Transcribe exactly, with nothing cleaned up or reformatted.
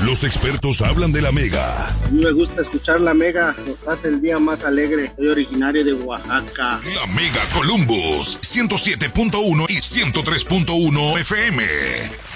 Los expertos hablan de la Mega. A mí me gusta escuchar la Mega, nos hace el día más alegre. Soy originario de Oaxaca. La Mega Columbus, ciento siete punto uno y ciento tres punto uno F M.